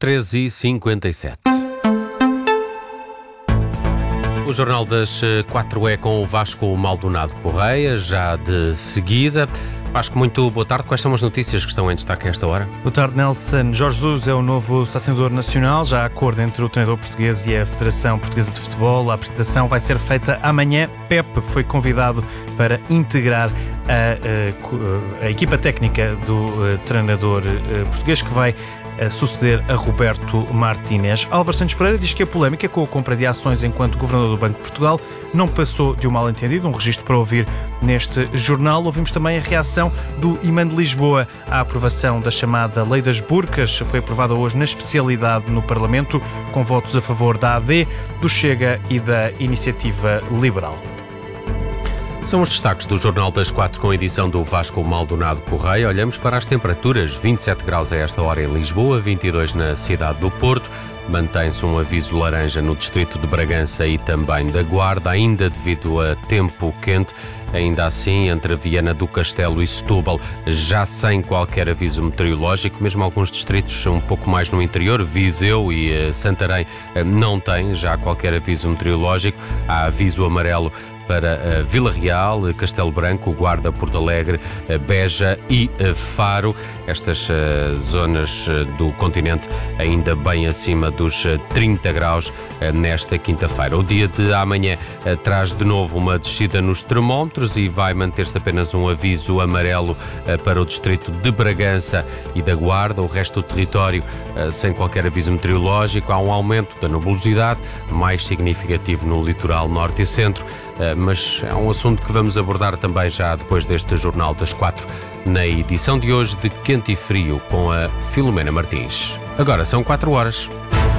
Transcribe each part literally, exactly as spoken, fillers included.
treze e cinquenta e sete. O Jornal das Quatro é com o Vasco Maldonado Correia, já de seguida. Vasco, muito boa tarde. Quais são as notícias que estão em destaque a esta hora? Boa tarde, Nelson. Jorge Jesus é o novo selecionador nacional. Já há acordo entre o treinador português e a Federação Portuguesa de Futebol. A apresentação vai ser feita amanhã. Pepe foi convidado para integrar a, a, a equipa técnica do uh, treinador uh, português, que vai a suceder a Roberto Martínez. Álvaro Santos Pereira diz que a polémica com a compra de ações enquanto Governador do Banco de Portugal não passou de um mal-entendido, um registro para ouvir neste jornal. Ouvimos também a reação do Imã de Lisboa à aprovação da chamada Lei das Burcas. Foi aprovada hoje na especialidade no Parlamento, com votos a favor da A D, do Chega e da Iniciativa Liberal. São os destaques do Jornal das Quatro, com a edição do Vasco Maldonado Correia. Olhamos para as temperaturas: vinte e sete graus a esta hora em Lisboa, vinte e dois na cidade do Porto. Mantém-se um aviso laranja no distrito de Bragança e também da Guarda, ainda devido a tempo quente. Ainda assim, entre Viana do Castelo e Setúbal, já sem qualquer aviso meteorológico, mesmo alguns distritos um pouco mais no interior, Viseu e Santarém, não têm já qualquer aviso meteorológico. Há aviso amarelo para uh, Vila Real, Castelo Branco, Guarda, Porto Alegre, uh, Beja e uh, Faro. Estas uh, zonas uh, do continente ainda bem acima dos uh, trinta graus uh, nesta quinta-feira. O dia de amanhã uh, traz de novo uma descida nos termómetros e vai manter-se apenas um aviso amarelo uh, para o distrito de Bragança e da Guarda. O resto do território uh, sem qualquer aviso meteorológico. Há um aumento da nebulosidade, mais significativo no litoral norte e centro. Mas é um assunto que vamos abordar também já depois deste Jornal das Quatro, na edição de hoje de Quente e Frio, com a Filomena Martins. Agora são quatro horas.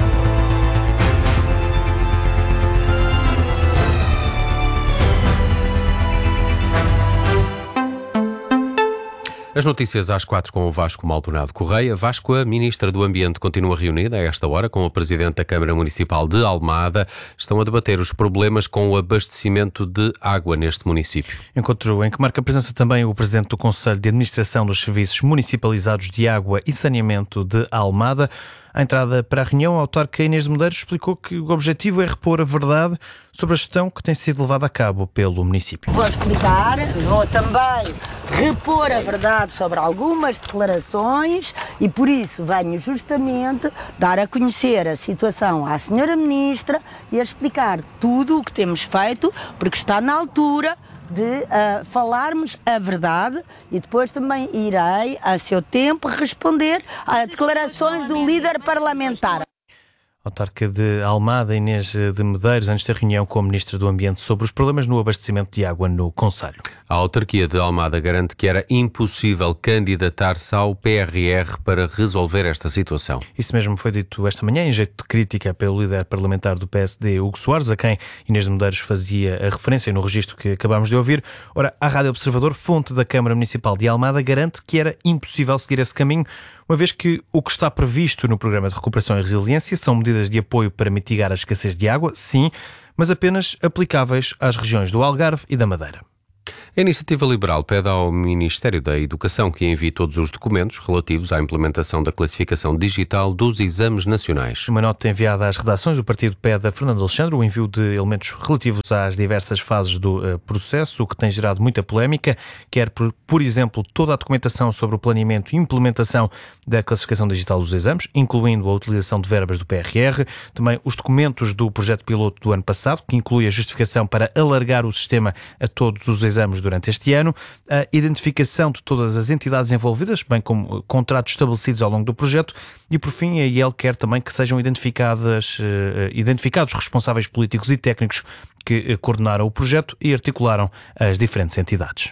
As notícias às quatro com o Vasco Maldonado Correia. Vasco, a Ministra do Ambiente continua reunida a esta hora com o Presidente da Câmara Municipal de Almada. Estão a debater os problemas com o abastecimento de água neste município. Encontro em que marca presença também o Presidente do Conselho de Administração dos Serviços Municipalizados de Água e Saneamento de Almada. À entrada para a reunião, a autarca Inês de Medeiros explicou que o objetivo é repor a verdade sobre a gestão que tem sido levada a cabo pelo município. Vou explicar, vou também repor a verdade sobre algumas declarações e por isso venho justamente dar a conhecer a situação à senhora Ministra e a explicar tudo o que temos feito, porque está na altura de uh, falarmos a verdade e depois também irei, a seu tempo, responder a declarações do líder parlamentar. Autarca de Almada, Inês de Medeiros, antes da reunião com a Ministra do Ambiente sobre os problemas no abastecimento de água no concelho. A autarquia de Almada garante que era impossível candidatar-se ao P R R para resolver esta situação. Isso mesmo foi dito esta manhã, em jeito de crítica, pelo líder parlamentar do P S D, Hugo Soares, a quem Inês de Medeiros fazia a referência no registro que acabámos de ouvir. Ora, a Rádio Observador, fonte da Câmara Municipal de Almada, garante que era impossível seguir esse caminho, uma vez que o que está previsto no Programa de Recuperação e Resiliência são medidas de apoio para mitigar a escassez de água, sim, mas apenas aplicáveis às regiões do Algarve e da Madeira. A Iniciativa Liberal pede ao Ministério da Educação que envie todos os documentos relativos à implementação da classificação digital dos exames nacionais. Uma nota enviada às redações, o partido pede a Fernando Alexandre o envio de elementos relativos às diversas fases do uh, processo, o que tem gerado muita polémica, quer por, por exemplo, toda a documentação sobre o planeamento e implementação da classificação digital dos exames, incluindo a utilização de verbas do P R R, também os documentos do projeto piloto do ano passado, que inclui a justificação para alargar o sistema a todos os exames durante este ano, a identificação de todas as entidades envolvidas, bem como contratos estabelecidos ao longo do projeto, e por fim a I E L quer também que sejam identificadas, uh, identificados responsáveis políticos e técnicos que uh, coordenaram o projeto e articularam as diferentes entidades.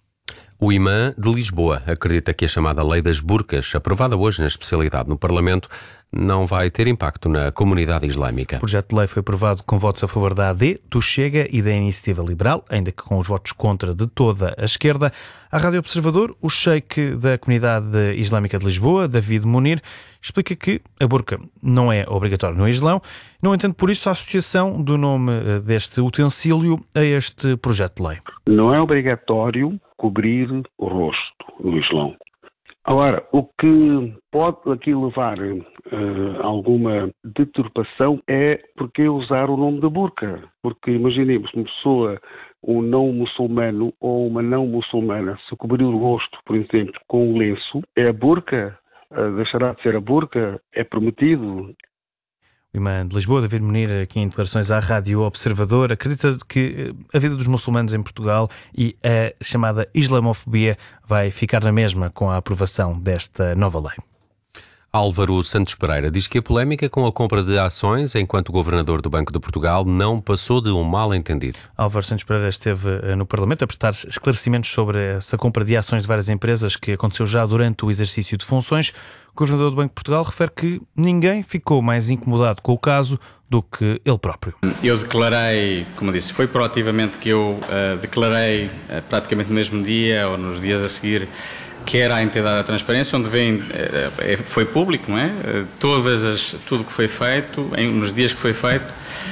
O Imã de Lisboa acredita que a chamada Lei das Burcas, aprovada hoje na especialidade no Parlamento, não vai ter impacto na comunidade islâmica. O projeto de lei foi aprovado com votos a favor da A D, do Chega e da Iniciativa Liberal, ainda que com os votos contra de toda a esquerda. À Rádio Observador, o sheik da comunidade islâmica de Lisboa, David Munir, explica que a burca não é obrigatória no Islão. Não entende por isso a associação do nome deste utensílio a este projeto de lei. Não é obrigatório cobrir o rosto no Islão. Agora, o que pode aqui levar uh, alguma deturpação é porque usar o nome da burca. Porque imaginemos uma pessoa, um não muçulmano ou uma não muçulmana, se cobrir o rosto, por exemplo, com um lenço, é a burca? Uh, deixará de ser a burca? É permitido? O imã de Lisboa, David Munir, aqui em declarações à Rádio Observador, acredita que a vida dos muçulmanos em Portugal e a chamada islamofobia vai ficar na mesma com a aprovação desta nova lei. Álvaro Santos Pereira diz que a polémica com a compra de ações enquanto governador do Banco de Portugal não passou de um mal-entendido. Álvaro Santos Pereira esteve no Parlamento a prestar esclarecimentos sobre essa compra de ações de várias empresas que aconteceu já durante o exercício de funções. O governador do Banco de Portugal refere que ninguém ficou mais incomodado com o caso do que ele próprio. Eu declarei, como disse, foi proativamente que eu uh, declarei uh, praticamente no mesmo dia ou nos dias a seguir que era a entidade da transparência, onde vem, uh, foi público, não é? Uh, todas as, tudo que foi feito, em, nos dias que foi feito,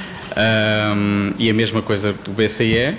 uh, e a mesma coisa do B C E, uh,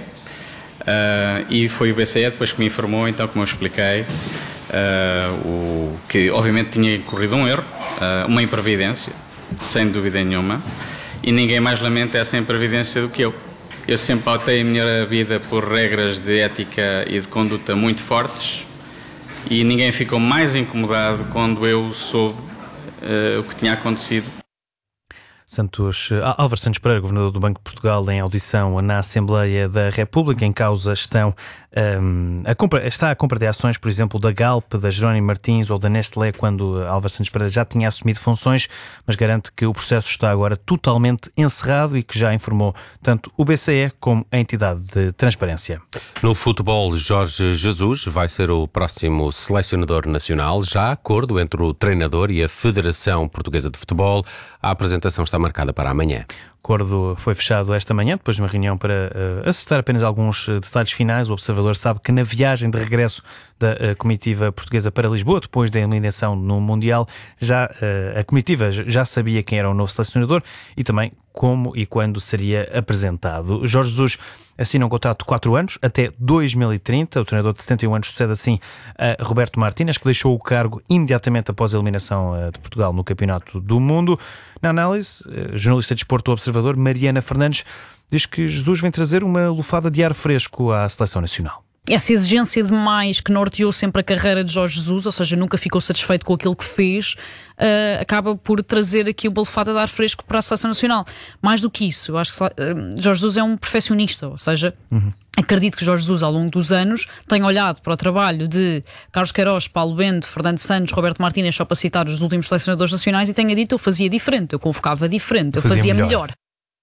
e foi o B C E depois que me informou, então, como eu expliquei, uh, o, que obviamente tinha corrido um erro, uh, uma imprevidência, sem dúvida nenhuma, e ninguém mais lamenta essa imprevidência do que eu. Eu sempre pautei a minha vida por regras de ética e de conduta muito fortes e ninguém ficou mais incomodado quando eu soube uh, o que tinha acontecido. Santos, Álvaro Santos Pereira, governador do Banco de Portugal, em audição na Assembleia da República. Em causa estão, um, a compra, está a compra de ações, por exemplo, da Galp, da Jerónimo Martins ou da Nestlé, quando Álvaro Santos Pereira já tinha assumido funções, mas garante que o processo está agora totalmente encerrado e que já informou tanto o B C E como a entidade de transparência. No futebol, Jorge Jesus vai ser o próximo selecionador nacional. Já há acordo entre o treinador e a Federação Portuguesa de Futebol. A apresentação está marcada para amanhã. O acordo foi fechado esta manhã, depois de uma reunião para uh, acertar apenas alguns detalhes finais. O Observador sabe que na viagem de regresso da uh, comitiva portuguesa para Lisboa, depois da eliminação no Mundial, já, uh, a comitiva já sabia quem era o novo selecionador e também como e quando seria apresentado. Jorge Jesus assina um contrato de quatro anos, até dois mil e trinta. O treinador de setenta e um anos sucede assim a Roberto Martínez, que deixou o cargo imediatamente após a eliminação de Portugal no Campeonato do Mundo. Na análise, a jornalista de desporto do Observador, Mariana Fernandes, diz que Jesus vem trazer uma lufada de ar fresco à seleção nacional. Essa exigência de mais que norteou sempre a carreira de Jorge Jesus, ou seja, nunca ficou satisfeito com aquilo que fez, uh, acaba por trazer aqui uma lufada de ar fresco para a seleção nacional. Mais do que isso, eu acho que uh, Jorge Jesus é um perfeccionista, ou seja, uhum. acredito que Jorge Jesus, ao longo dos anos, tenha olhado para o trabalho de Carlos Queiroz, Paulo Bento, Fernando Santos, Roberto Martínez, só para citar os últimos selecionadores nacionais, e tenha dito: eu fazia diferente, eu convocava diferente, eu fazia, fazia melhor. melhor.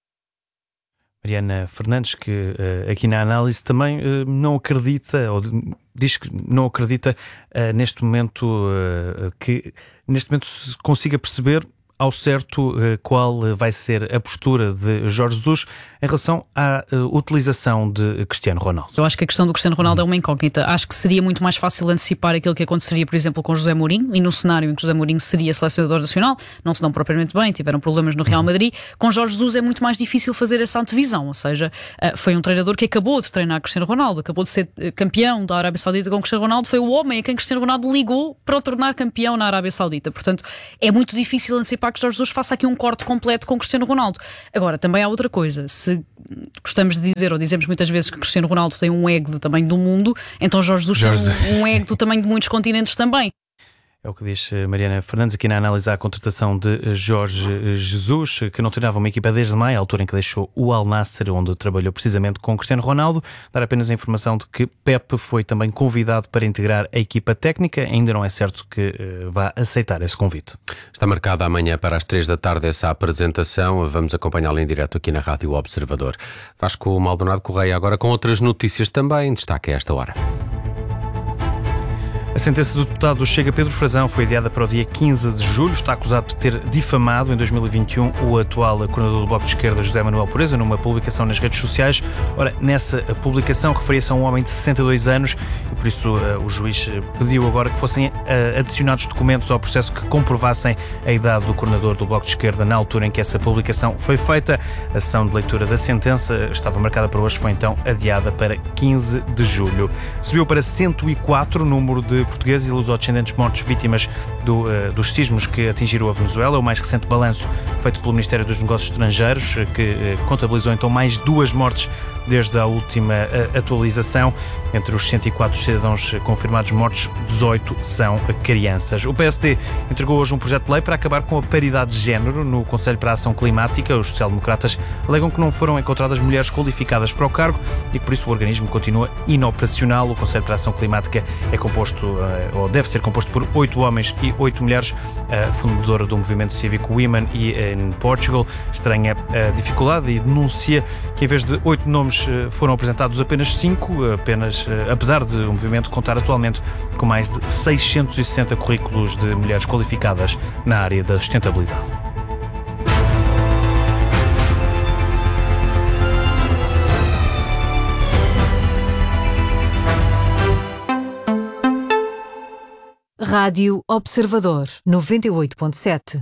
Mariana Fernandes, que uh, aqui na análise também uh, não acredita, ou diz que não acredita uh, neste momento uh, que neste momento se consiga perceber ao certo uh, qual vai ser a postura de Jorge Jesus em relação à uh, utilização de Cristiano Ronaldo. Eu acho que a questão do Cristiano Ronaldo é uma incógnita. Acho que seria muito mais fácil antecipar aquilo que aconteceria, por exemplo, com José Mourinho, e no cenário em que José Mourinho seria selecionador nacional, não se dão propriamente bem, tiveram problemas no Real Madrid. Com Jorge Jesus é muito mais difícil fazer essa antevisão, ou seja, uh, foi um treinador que acabou de treinar Cristiano Ronaldo, acabou de ser uh, campeão da Arábia Saudita com Cristiano Ronaldo, foi o homem a quem Cristiano Ronaldo ligou para o tornar campeão na Arábia Saudita. Portanto, é muito difícil antecipar que Jorge Jesus faça aqui um corte completo com Cristiano Ronaldo. Agora, também há outra coisa. Se gostamos de dizer, ou dizemos muitas vezes, que Cristiano Ronaldo tem um ego do tamanho do mundo, então Jorge Jesus Jorge. tem um, um ego do tamanho de muitos continentes também. É o que diz Mariana Fernandes aqui na análise à contratação de Jorge Jesus, que não treinava uma equipa desde maio, a altura em que deixou o Al Nassr, onde trabalhou precisamente com Cristiano Ronaldo. Dar apenas a informação de que Pep foi também convidado para integrar a equipa técnica. Ainda não é certo que uh, vá aceitar esse convite. Está marcada amanhã para as três da tarde essa apresentação. Vamos acompanhá-la em direto aqui na Rádio Observador. Vasco Maldonado Correia agora com outras notícias também. Destaque a esta hora. A sentença do deputado do Chega, Pedro Frazão, foi adiada para o dia quinze de julho. Está acusado de ter difamado em dois mil e vinte e um o atual coordenador do Bloco de Esquerda, José Manuel Pureza, numa publicação nas redes sociais. Ora, nessa publicação referia-se a um homem de sessenta e dois anos e por isso uh, o juiz pediu agora que fossem uh, adicionados documentos ao processo que comprovassem a idade do coordenador do Bloco de Esquerda na altura em que essa publicação foi feita. A sessão de leitura da sentença estava marcada para hoje, foi então adiada para quinze de julho. Subiu para cento e quatro o número de portugueses e lusodescendentes mortos vítimas do, uh, dos sismos que atingiram a Venezuela. O mais recente balanço feito pelo Ministério dos Negócios Estrangeiros, que uh, contabilizou então mais duas mortes desde a última uh, atualização. Entre os cento e quatro cidadãos confirmados mortos, dezoito são crianças. O P S D entregou hoje um projeto de lei para acabar com a paridade de género no Conselho para a Ação Climática. Os social-democratas alegam que não foram encontradas mulheres qualificadas para o cargo e que por isso o organismo continua inoperacional. O Conselho para a Ação Climática é composto, uh, ou deve ser composto por oito homens e oito mulheres. A fundadora do movimento cívico Women in Portugal estranha a dificuldade e denuncia que em vez de oito nomes uh, foram apresentados apenas cinco, apenas apesar de o movimento contar atualmente com mais de seiscentos e sessenta currículos de mulheres qualificadas na área da sustentabilidade. Rádio Observador noventa e oito ponto sete.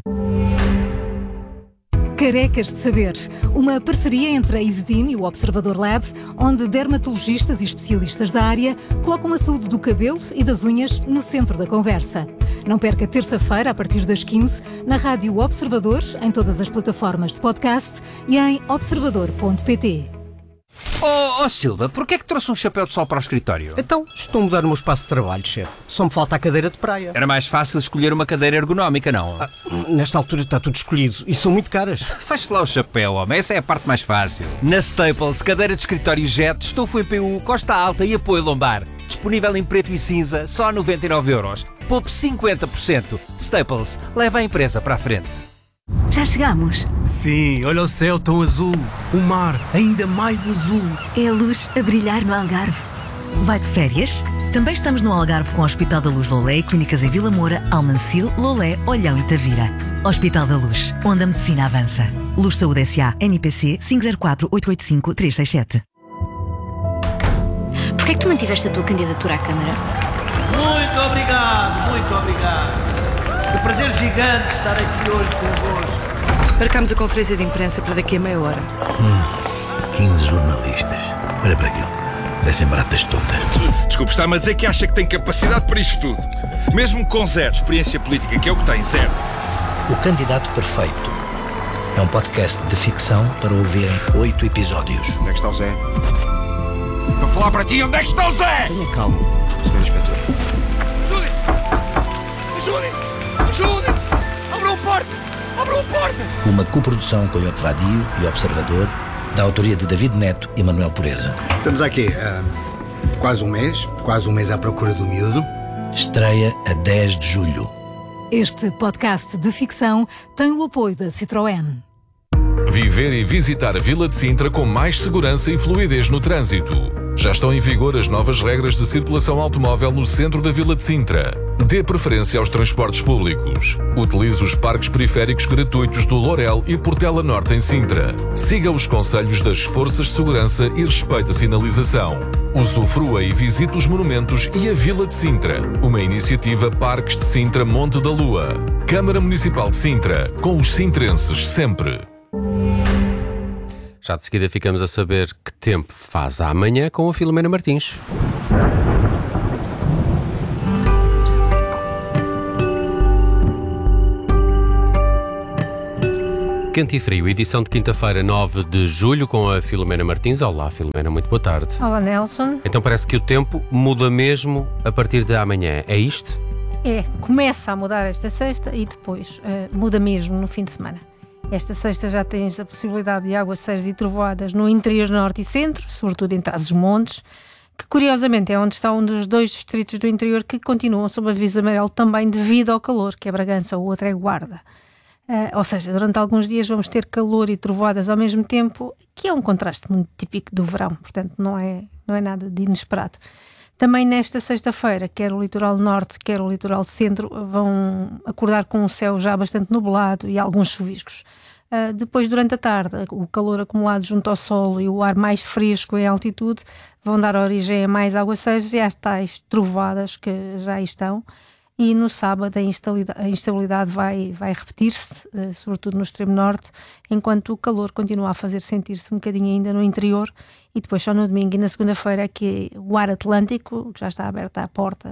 Carecas de Saber, uma parceria entre a Isedin e o Observador Lab, onde dermatologistas e especialistas da área colocam a saúde do cabelo e das unhas no centro da conversa. Não perca terça-feira, a partir das quinze, na Rádio Observador, em todas as plataformas de podcast e em observador ponto pt. Oh, oh Silva, porquê é que trouxe um chapéu de sol para o escritório? Então, estou a mudar o meu espaço de trabalho, chefe. Só me falta a cadeira de praia. Era mais fácil escolher uma cadeira ergonómica, não? Ah, nesta altura está tudo escolhido e são muito caras. Feche lá o chapéu, homem. Essa é a parte mais fácil. Na Staples, cadeira de escritório Jet, estofo em P U, costa alta e apoio lombar. Disponível em preto e cinza, só noventa e nove euros. Poupe cinquenta por cento. Staples, leva a empresa para a frente. Já chegamos? Sim, olha o céu tão azul, o mar ainda mais azul. É a luz a brilhar no Algarve. Vai de férias? Também estamos no Algarve com o Hospital da Luz Lolé e clínicas em Vila Moura, Almancil, Lolé, Olhão e Tavira. Hospital da Luz, onde a medicina avança. Luz Saúde S A, N I P C cinco zero quatro, oito oito cinco, três seis sete. Porquê é que tu mantiveste a tua candidatura à Câmara? Muito obrigado, muito obrigado. Que prazer gigante estar aqui hoje convosco. Marcámos a conferência de imprensa para daqui a meia hora. Hum, quinze jornalistas. Olha para aquilo. Parecem baratas tontas. Desculpe, está-me a dizer que acha que tem capacidade para isto tudo. Mesmo com zero experiência política, que é o que tem, zero. O Candidato Perfeito é um podcast de ficção para ouvir em oito episódios. Onde é que está o Zé? Para falar para ti, onde é que está o Zé? Tenha calma, senhor Inspetor. Ajudem! Ajudem! Ajudem! Abram a porta! Abram a porta! Uma coprodução com o Iope Radio e o Observador, da autoria de David Neto e Manuel Pureza. Estamos aqui há quase um mês, quase um mês à procura do miúdo. Estreia a dez de julho. Este podcast de ficção tem o apoio da Citroën. Viver e visitar a Vila de Sintra com mais segurança e fluidez no trânsito. Já estão em vigor as novas regras de circulação automóvel no centro da Vila de Sintra. Dê preferência aos transportes públicos. Utilize os parques periféricos gratuitos do Lourel e Portela Norte em Sintra. Siga os conselhos das forças de segurança e respeite a sinalização. Usufrua e visite os monumentos e a Vila de Sintra. Uma iniciativa Parques de Sintra Monte da Lua. Câmara Municipal de Sintra. Com os sintrenses sempre. Já de seguida ficamos a saber que tempo faz amanhã com a Filomena Martins. Quente e Frio, edição de quinta-feira, nove de julho, com a Filomena Martins. Olá, Filomena, muito boa tarde. Olá, Nelson. Então parece que o tempo muda mesmo a partir de amanhã, é isto? É, começa a mudar esta sexta e depois uh, muda mesmo no fim de semana. Esta sexta já tens a possibilidade de aguaceiros e trovoadas no interior norte e centro, sobretudo em Trás-os-Montes, que curiosamente é onde está um dos dois distritos do interior que continuam sob aviso amarelo também devido ao calor, que é Bragança, o outro é Guarda. Uh, ou seja, durante alguns dias vamos ter calor e trovoadas ao mesmo tempo, que é um contraste muito típico do verão, portanto não é, não é nada de inesperado. Também nesta sexta-feira, quer o litoral norte, quer o litoral centro, vão acordar com o céu já bastante nublado e alguns chuviscos. Uh, depois, durante a tarde, o calor acumulado junto ao solo e o ar mais fresco em altitude vão dar origem a mais aguaceiros e às tais trovoadas que já aí estão. E no sábado a instabilidade, a instabilidade vai, vai repetir-se, uh, sobretudo no extremo norte, enquanto o calor continua a fazer sentir-se um bocadinho ainda no interior. E depois só no domingo e na segunda-feira é que o ar atlântico, que já está aberto à porta,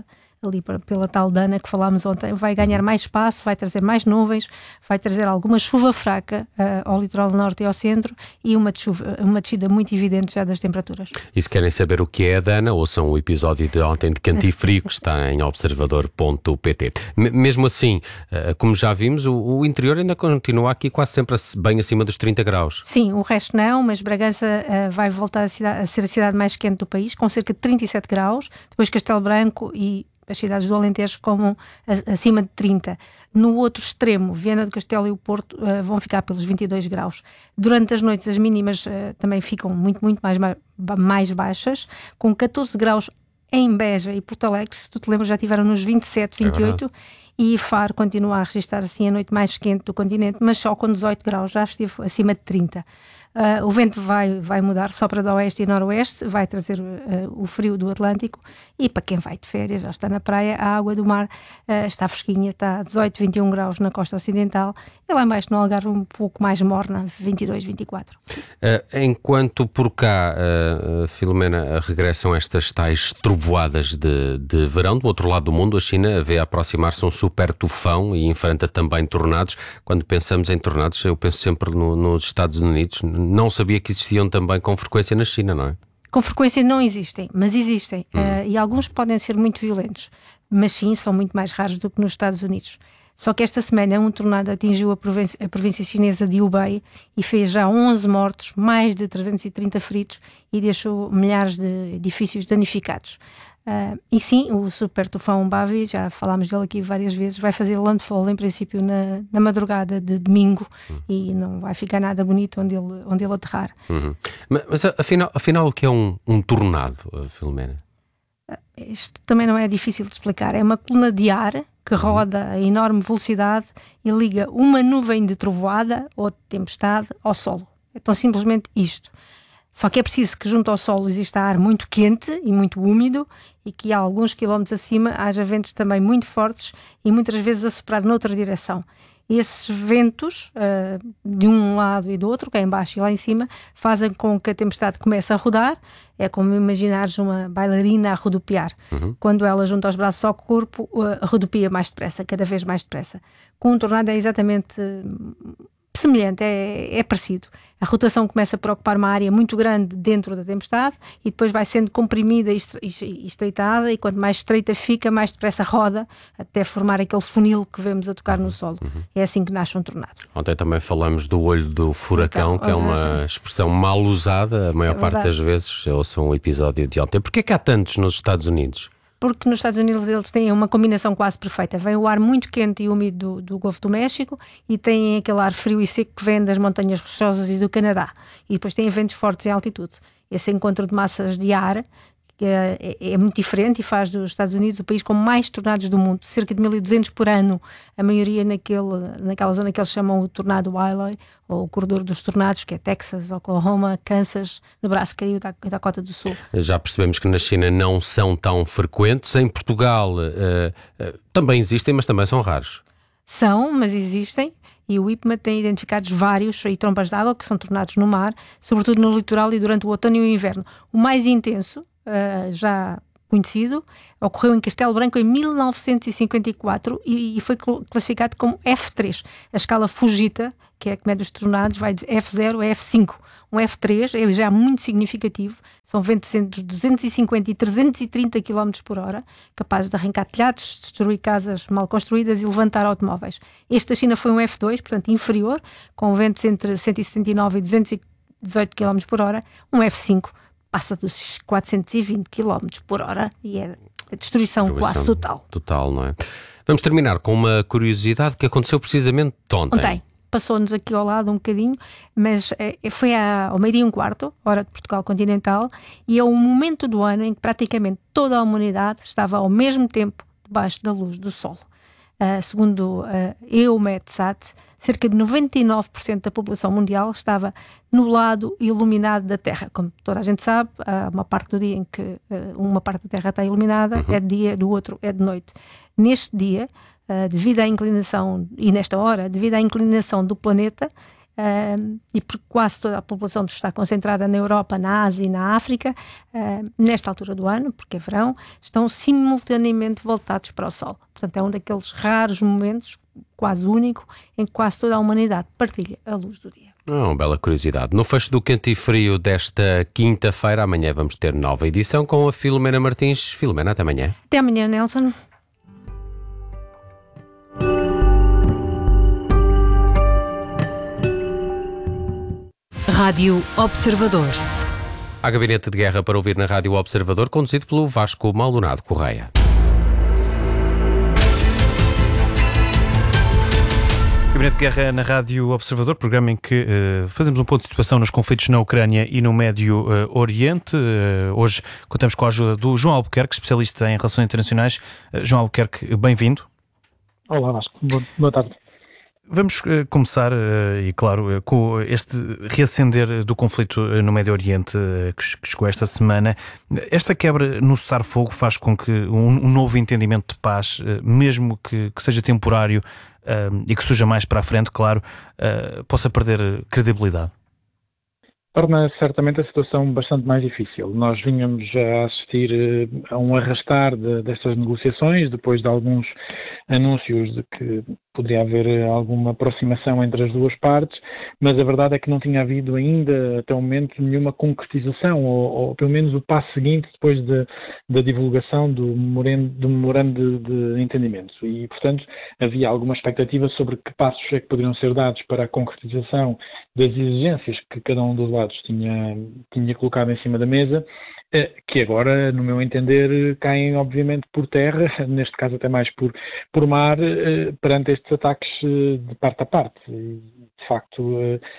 ali pela tal Dana que falámos ontem, vai ganhar mais espaço, vai trazer mais nuvens, vai trazer alguma chuva fraca uh, ao litoral norte e ao centro e uma, chuva, uma descida muito evidente já das temperaturas. E se querem saber o que é a Dana, ouçam o episódio de ontem de Canto e Frio, que está em observador ponto pt. Mesmo assim, uh, como já vimos, o, o interior ainda continua aqui quase sempre bem acima dos trinta graus. Sim, o resto não, mas Bragança uh, vai voltar a, cidade, a ser a cidade mais quente do país, com cerca de trinta e sete graus, depois Castelo Branco e as cidades do Alentejo como acima de trinta. No outro extremo, Viana do Castelo e o Porto uh, vão ficar pelos vinte e dois graus. Durante as noites as mínimas uh, também ficam muito, muito mais, mais baixas, com catorze graus em Beja e Porto Alegre, se tu te lembras já tiveram nos vinte e sete, vinte e oito, é e Faro continua a registrar assim a noite mais quente do continente, mas só com dezoito graus, já esteve acima de trinta. Uh, o vento vai, vai mudar, sopra do oeste e noroeste, vai trazer uh, o frio do Atlântico e para quem vai de férias, já está na praia, a água do mar uh, está fresquinha, está a dezoito, vinte e um graus na costa ocidental e lá embaixo no Algarve um pouco mais morna, vinte e dois, vinte e quatro. Uh, enquanto por cá, uh, Filomena, regressam estas tais trovoadas de, de verão, do outro lado do mundo a China vê aproximar-se um super tufão e enfrenta também tornados. Quando pensamos em tornados, eu penso sempre no, nos Estados Unidos. Não sabia que existiam também com frequência na China, não é? Com frequência não existem, mas existem. Hum. Uh, e alguns podem ser muito violentos, mas sim, são muito mais raros do que nos Estados Unidos. Só que esta semana um tornado atingiu a província, a província chinesa de Hubei e fez já onze mortos, mais de trezentos e trinta feridos e deixou milhares de edifícios danificados. Uh, e sim, o super tufão Bavi, já falámos dele aqui várias vezes, vai fazer landfall em princípio na, na madrugada de domingo uhum. e não vai ficar nada bonito onde ele, onde ele aterrar. Uhum. Mas, mas afinal, afinal o que é um, um tornado, Filomena? Uh, isto também não é difícil de explicar, é uma coluna de ar que roda uhum. a enorme velocidade e liga uma nuvem de trovoada ou de tempestade ao solo. É tão simplesmente isto. Só que é preciso que junto ao solo exista ar muito quente e muito úmido e que a alguns quilómetros acima haja ventos também muito fortes e muitas vezes a soprar noutra direção. E esses ventos, uh, de um lado e do outro, cá em baixo e lá em cima, fazem com que a tempestade comece a rodar. É como imaginares uma bailarina a rodopiar. Uhum. Quando ela junta os braços ao corpo, uh, rodopia mais depressa, cada vez mais depressa. Com um tornado é exatamente... Uh, semelhante, é, é parecido. A rotação começa por ocupar uma área muito grande dentro da tempestade e depois vai sendo comprimida e estreitada e quanto mais estreita fica, mais depressa roda até formar aquele funil que vemos a tocar no solo. Uhum. É assim que nasce um tornado. Ontem também falamos do olho do furacão, então, que é uma expressão mal usada, a maior é parte das vezes. Ouçam um episódio de ontem. Porquê é que há tantos nos Estados Unidos? Porque nos Estados Unidos eles têm uma combinação quase perfeita. Vem o ar muito quente e úmido do, do Golfo do México e têm aquele ar frio e seco que vem das montanhas rochosas e do Canadá. E depois têm ventos fortes em altitude. Esse encontro de massas de ar é, é, é muito diferente e faz dos Estados Unidos o país com mais tornados do mundo. Cerca de mil e duzentos por ano, a maioria naquele, naquela zona que eles chamam o Tornado Highway, ou o corredor dos tornados, que é Texas, Oklahoma, Kansas, Nebraska e o Dakota do Sul. Já percebemos que na China não são tão frequentes. Em Portugal uh, uh, também existem, mas também são raros. São, mas existem. E o I P M A tem identificados vários e trompas de água que são tornados no mar, sobretudo no litoral e durante o outono e o inverno. O mais intenso, uh, já conhecido, ocorreu em Castelo Branco em mil novecentos e cinquenta e quatro e, e foi classificado como F três. A escala Fujita, que é a que mede os tornados, vai de F zero a F cinco. Um F três é já muito significativo, são ventos entre duzentos e cinquenta e trezentos e trinta quilómetros por hora, capazes de arrancar telhados, destruir casas mal construídas e levantar automóveis. Este da China foi um F dois, portanto inferior, com ventos entre cento e setenta e nove e duzentos e dezoito quilómetros por hora. Um F cinco passa dos quatrocentos e vinte quilómetros por hora e é a destruição, destruição quase total. Total, não é? Vamos terminar com uma curiosidade que aconteceu precisamente ontem. Ontem. Passou-nos aqui ao lado um bocadinho, mas é, foi à, ao meio-dia e um quarto, hora de Portugal continental, e é o momento do ano em que praticamente toda a humanidade estava ao mesmo tempo debaixo da luz do sol. Uh, segundo a uh, EUMETSAT, cerca de noventa e nove por cento da população mundial estava no lado iluminado da Terra. Como toda a gente sabe, há uma parte do dia em que uh, uma parte da Terra está iluminada, uhum. é de dia, do outro é de noite. Neste dia, uh, devido à inclinação, e nesta hora, devido à inclinação do planeta, uh, e porque quase toda a população está concentrada na Europa, na Ásia e na África, uh, nesta altura do ano, porque é verão, estão simultaneamente voltados para o Sol. Portanto, é um daqueles raros momentos, quase único, em que quase toda a humanidade partilha a luz do dia. Oh, uma bela curiosidade. No fecho do Quente e Frio desta quinta-feira, amanhã vamos ter nova edição com a Filomena Martins. Filomena, até amanhã. Até amanhã, Nelson. Rádio Observador. Há gabinete de guerra para ouvir na Rádio Observador, conduzido pelo Vasco Maldonado Correia. Gabinete de Guerra na Rádio Observador, programa em que uh, fazemos um ponto de situação nos conflitos na Ucrânia e no Médio uh, Oriente. Uh, hoje contamos com a ajuda do João Albuquerque, especialista em relações internacionais. Uh, João Albuquerque, bem-vindo. Olá, Vasco. Boa, boa tarde. Vamos uh, começar, uh, e claro, uh, com este reacender do conflito uh, no Médio Oriente uh, que, que chegou esta semana. Esta quebra no cessar-fogo faz com que um, um novo entendimento de paz, uh, mesmo que, que seja temporário, Uh, e que surja mais para a frente, claro, uh, possa perder credibilidade? Torna certamente a situação bastante mais difícil. Nós vínhamos a assistir uh, a um arrastar de, destas negociações, depois de alguns anúncios de que poderia haver alguma aproximação entre as duas partes, mas a verdade é que não tinha havido ainda, até o momento, nenhuma concretização, ou, ou pelo menos o passo seguinte depois de, da divulgação do memorando, do memorando de, de entendimento. E, portanto, havia alguma expectativa sobre que passos é que poderiam ser dados para a concretização das exigências que cada um dos lados tinha, tinha colocado em cima da mesa, que agora, no meu entender, caem obviamente por terra, neste caso até mais por, por mar, perante estes ataques de parte a parte. E, de facto,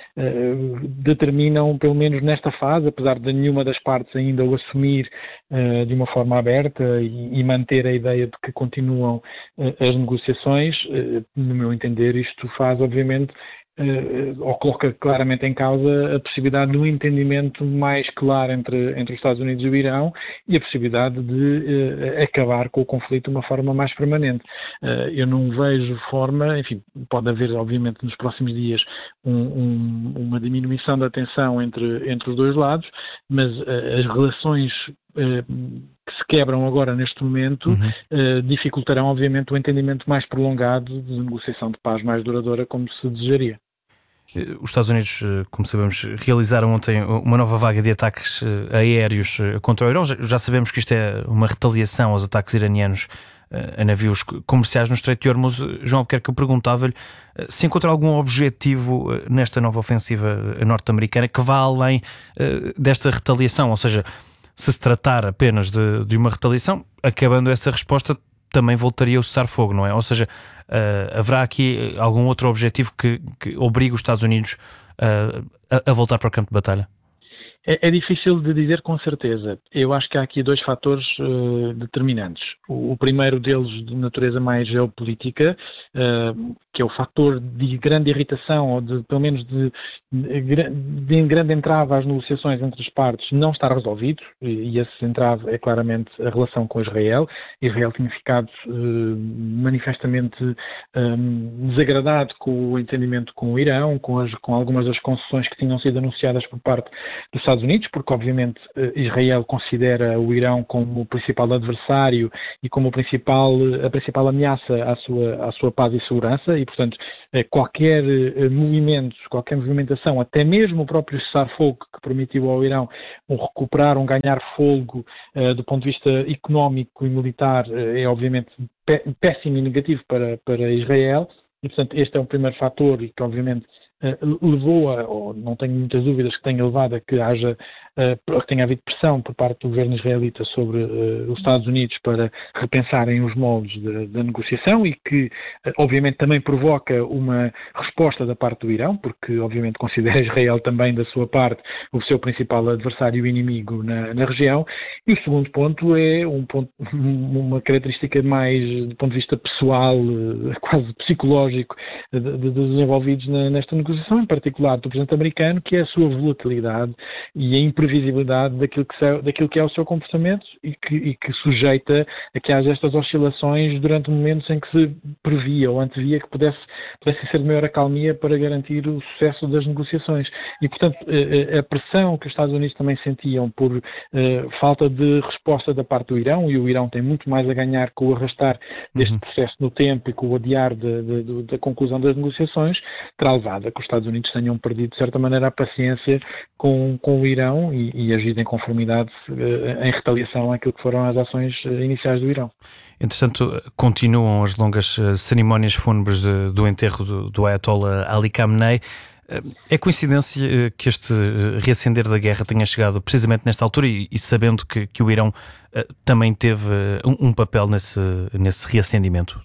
determinam, pelo menos nesta fase, apesar de nenhuma das partes ainda o assumir de uma forma aberta e, e manter a ideia de que continuam as negociações, no meu entender, isto faz, obviamente, Uh, ou coloca claramente em causa a possibilidade de um entendimento mais claro entre, entre os Estados Unidos e o Irão e a possibilidade de uh, acabar com o conflito de uma forma mais permanente. Uh, eu não vejo forma, enfim, pode haver obviamente nos próximos dias um, um, uma diminuição da tensão entre, entre os dois lados, mas uh, as relações uh, que se quebram agora neste momento uhum. uh, dificultarão obviamente o entendimento mais prolongado de negociação de paz mais duradoura como se desejaria. Os Estados Unidos, como sabemos, realizaram ontem uma nova vaga de ataques aéreos contra o Irão. Já sabemos que isto é uma retaliação aos ataques iranianos a navios comerciais no Estreito de Hormuz. João Albuquerque, eu perguntava-lhe se encontra algum objetivo nesta nova ofensiva norte-americana que vá além desta retaliação, ou seja, se se tratar apenas de, de uma retaliação, acabando essa resposta, também voltaria o cessar-fogo, não é? Ou seja, uh, haverá aqui algum outro objetivo que, que obrigue os Estados Unidos uh, a, a voltar para o campo de batalha? É, é difícil de dizer com certeza. Eu acho que há aqui dois fatores uh, determinantes. O, o primeiro deles, de natureza mais geopolítica, uh, que é o fator de grande irritação, ou de, pelo menos de, de, de grande entrave às negociações entre as partes, não está resolvido, e esse entrave é claramente a relação com Israel. Israel tinha ficado uh, manifestamente um, desagradado com o entendimento com o Irão, com, as, com algumas das concessões que tinham sido anunciadas por parte dos Estados Unidos, porque obviamente Israel considera o Irão como o principal adversário e como o principal, a principal ameaça à sua, à sua paz e segurança, e portanto qualquer movimento, qualquer movimentação, até mesmo o próprio cessar-fogo que permitiu ao Irão um recuperar, um ganhar fôlego uh, do ponto de vista económico e militar, uh, é obviamente péssimo e negativo para, para Israel, e portanto este é o primeiro fator e que obviamente Uh, levou a, ou não tenho muitas dúvidas que tenha levado a que haja, uh, que tenha havido pressão por parte do governo israelita sobre uh, os Estados Unidos para repensarem os moldes da negociação e que uh, obviamente também provoca uma resposta da parte do Irão, porque obviamente considera Israel também da sua parte o seu principal adversário e inimigo na, na região. E o segundo ponto é um ponto, uma característica mais do ponto de vista pessoal, uh, quase psicológico, uh, de, de, dos envolvidos na, nesta negociação, negociação, em particular do presidente americano, que é a sua volatilidade e a imprevisibilidade daquilo que, se, daquilo que é o seu comportamento e que, e que sujeita a que haja estas oscilações durante momentos em que se previa ou antevia que pudesse, pudesse ser de maior acalmia para garantir o sucesso das negociações. E, portanto, a pressão que os Estados Unidos também sentiam por uh, falta de resposta da parte do Irão, e o Irão tem muito mais a ganhar com o arrastar deste uhum. processo no tempo e com o adiar de, de, de, da conclusão das negociações, terá levado a que os Estados Unidos tenham perdido, de certa maneira, a paciência com, com o Irão e, e agido em conformidade uh, em retaliação àquilo que foram as ações uh, iniciais do Irão. Entretanto, continuam as longas uh, cerimónias fúnebres de, do enterro do, do Ayatollah Ali Khamenei. É coincidência que este reacender da guerra tenha chegado precisamente nesta altura e, e sabendo que, que o Irão uh, também teve um, um papel nesse, nesse reacendimento?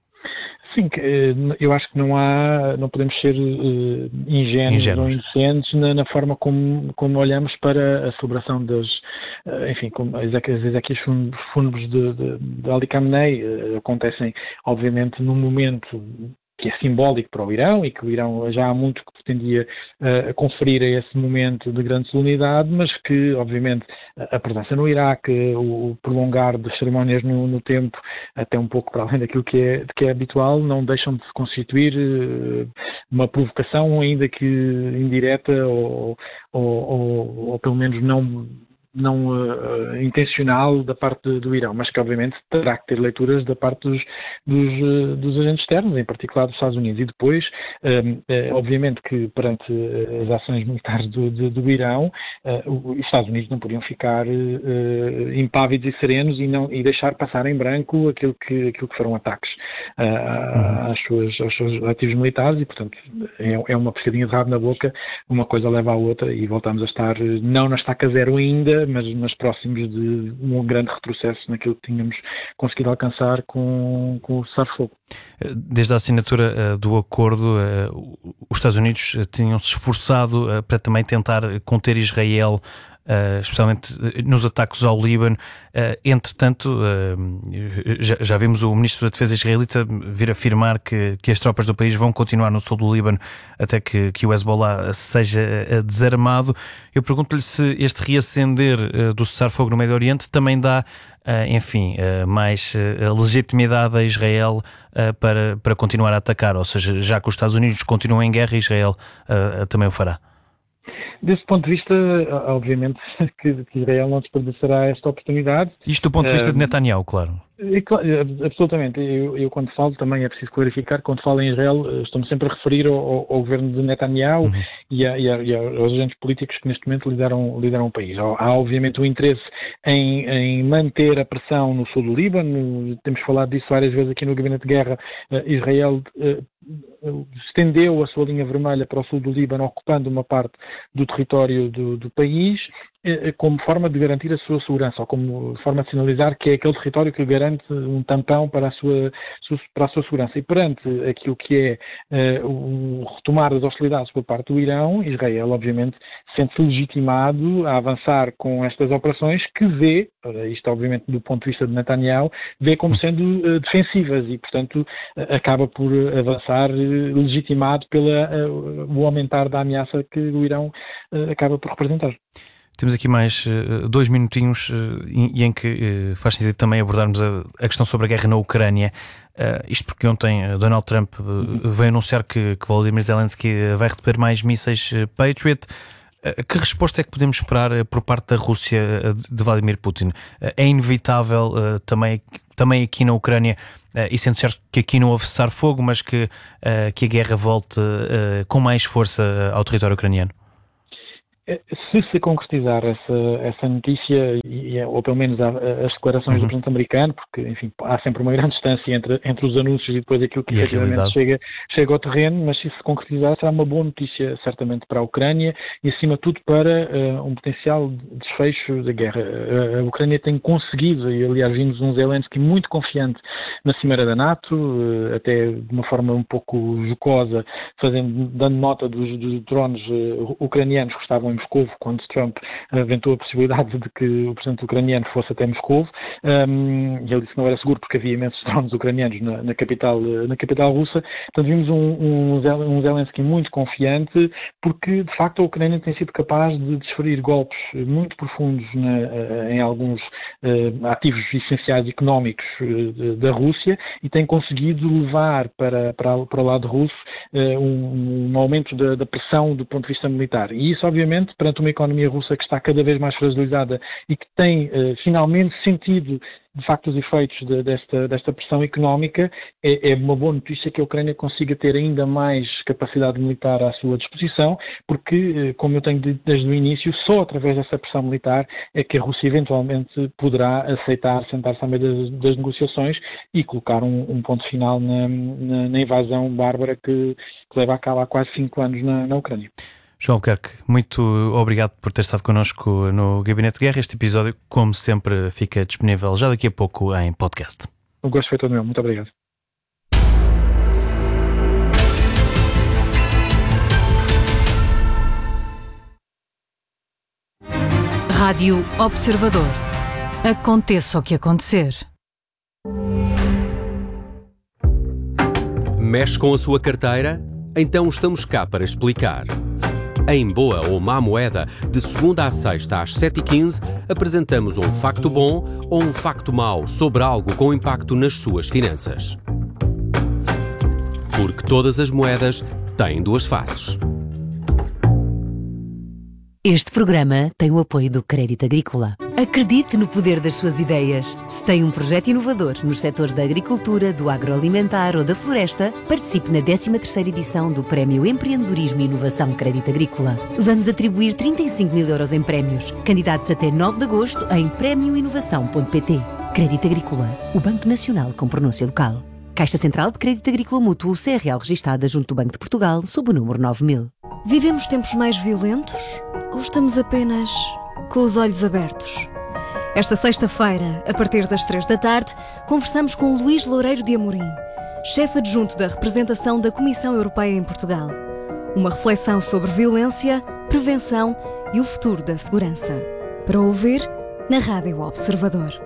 Sim, eu acho que não há, não podemos ser uh, ingênuos, ingênuos ou inocentes na, na forma como, como olhamos para a celebração das, uh, enfim, como as exequias fúnebres de, de, de Ali Khamenei uh, acontecem, obviamente, num momento que é simbólico para o Irão e que o Irão já há muito que pretendia uh, conferir a esse momento de grande solenidade, mas que, obviamente, a presença no Iraque, o, o prolongar das cerimónias no, no tempo, até um pouco para além daquilo que é, que é habitual, não deixam de se constituir uh, uma provocação, ainda que indireta ou, ou, ou, ou pelo menos não... não uh, intencional da parte do, do Irão, mas que obviamente terá que ter leituras da parte dos, dos, uh, dos agentes externos, em particular dos Estados Unidos. E depois, um, uh, obviamente que perante uh, as ações militares do, do, do Irão, uh, os Estados Unidos não podiam ficar uh, impávidos e serenos e, não, e deixar passar em branco aquilo que, aquilo que foram ataques uh, uhum. às suas, aos seus ativos militares e, portanto, é, é uma pescadinha de rabo na boca, uma coisa leva à outra e voltamos a estar, não na estaca zero ainda, mas, mas próximos de um grande retrocesso naquilo que tínhamos conseguido alcançar com, com o cessar-fogo. Desde a assinatura uh, do acordo, uh, os Estados Unidos tinham-se esforçado uh, para também tentar conter Israel, Uh, especialmente nos ataques ao Líbano. Uh, entretanto, uh, já, já vimos o Ministro da Defesa israelita vir afirmar que, que as tropas do país vão continuar no sul do Líbano até que, que o Hezbollah seja uh, desarmado. Eu pergunto-lhe se este reacender uh, do cessar-fogo no Médio Oriente também dá, uh, enfim, uh, mais uh, legitimidade a Israel uh, para, para continuar a atacar, ou seja, já que os Estados Unidos continuam em guerra, Israel uh, também o fará. Desse ponto de vista, obviamente que Israel não desperdiçará esta oportunidade. Isto do ponto de vista uh, de Netanyahu, claro. E, absolutamente. Eu, eu quando falo, também é preciso clarificar, quando falo em Israel, estou-me sempre a referir ao, ao, ao governo de Netanyahu uhum. e, a, e, a, e aos agentes políticos que neste momento lideram, lideram o país. Há obviamente o interesse em, em manter a pressão no sul do Líbano, temos falado disso várias vezes aqui no Gabinete de Guerra. Israel uh, estendeu a sua linha vermelha para o sul do Líbano, ocupando uma parte do território do, do país, como forma de garantir a sua segurança, ou como forma de sinalizar que é aquele território que garante um tampão para a sua, para a sua segurança. E perante aquilo que é uh, o retomar das hostilidades por parte do Irão, Israel, obviamente, sente-se legitimado a avançar com estas operações que vê, isto obviamente do ponto de vista de Netanyahu, vê como sendo uh, defensivas e, portanto, uh, acaba por avançar uh, legitimado pelo uh, aumentar da ameaça que o Irão uh, acaba por representar. Temos aqui mais uh, dois minutinhos uh, e em que uh, faz sentido também abordarmos a, a questão sobre a guerra na Ucrânia. Uh, isto porque ontem uh, Donald Trump uh, veio anunciar que, que Volodymyr Zelensky uh, vai receber mais mísseis uh, Patriot. Uh, que resposta é que podemos esperar uh, por parte da Rússia uh, de Vladimir Putin? Uh, é inevitável uh, também, também aqui na Ucrânia, uh, e sendo certo que aqui não houve cessar-fogo, mas que, uh, que a guerra volte uh, com mais força uh, ao território ucraniano? Se se concretizar essa, essa notícia, e, ou pelo menos as declarações uhum. do presidente americano, porque, enfim, há sempre uma grande distância entre, entre os anúncios e depois aquilo que efetivamente chega, chega ao terreno, mas se se concretizar será uma boa notícia, certamente, para a Ucrânia e, acima de tudo, para uh, um potencial desfecho da guerra. Uh, a Ucrânia tem conseguido, e aliás vimos um Zelensky muito confiante na cimeira da NATO, uh, até de uma forma um pouco jocosa, fazendo, dando nota dos, dos drones uh, ucranianos que estavam Moscovo, quando Trump aventou a possibilidade de que o presidente ucraniano fosse até Moscovo, um, e ele disse que não era seguro porque havia imensos drones ucranianos na, na, capital, na capital russa. Portanto, vimos um, um, um Zelensky muito confiante, porque de facto a Ucrânia tem sido capaz de desferir golpes muito profundos na, em alguns uh, ativos essenciais económicos uh, da Rússia, e tem conseguido levar para, para, para o lado russo uh, um, um aumento da, da pressão do ponto de vista militar. E isso, obviamente, perante uma economia russa que está cada vez mais fragilizada e que tem uh, finalmente sentido de facto os efeitos de, desta, desta pressão económica, é, é uma boa notícia que a Ucrânia consiga ter ainda mais capacidade militar à sua disposição, porque, como eu tenho dito desde o início, só através dessa pressão militar é que a Rússia eventualmente poderá aceitar sentar-se à mesa das, das negociações e colocar um, um ponto final na, na, na invasão bárbara que, que leva a cabo há quase cinco anos na, na Ucrânia. João Albuquerque, muito obrigado por ter estado connosco no Gabinete de Guerra. Este episódio, como sempre, fica disponível já daqui a pouco em podcast. O gosto foi todo meu. Muito obrigado. Rádio Observador. Aconteça o que acontecer. Mexe com a sua carteira? Então estamos cá para explicar. Em Boa ou Má Moeda, de segunda a sexta às sete e quinze, apresentamos um facto bom ou um facto mau sobre algo com impacto nas suas finanças. Porque todas as moedas têm duas faces. Este programa tem o apoio do Crédito Agrícola. Acredite no poder das suas ideias. Se tem um projeto inovador nos setores da agricultura, do agroalimentar ou da floresta, participe na décima terceira edição do Prémio Empreendedorismo e Inovação Crédito Agrícola. Vamos atribuir trinta e cinco mil euros em prémios. Candidatos até nove de agosto em prémio inovação ponto pt. Crédito Agrícola, o Banco Nacional com pronúncia local. Caixa Central de Crédito Agrícola Mútuo, C R L registada junto do Banco de Portugal, sob o número nove mil. Vivemos tempos mais violentos? Ou estamos apenas com os olhos abertos? Esta sexta-feira, a partir das três da tarde, conversamos com o Luís Loureiro de Amorim, chefe adjunto da representação da Comissão Europeia em Portugal. Uma reflexão sobre violência, prevenção e o futuro da segurança. Para ouvir na Rádio Observador.